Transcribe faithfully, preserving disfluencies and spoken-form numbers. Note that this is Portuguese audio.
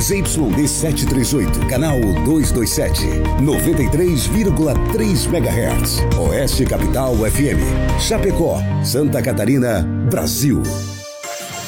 Y D setecentos e trinta e oito, canal duzentos e vinte e sete, noventa e três vírgula três megahertz. Oeste Capital F M. Chapecó, Santa Catarina, Brasil.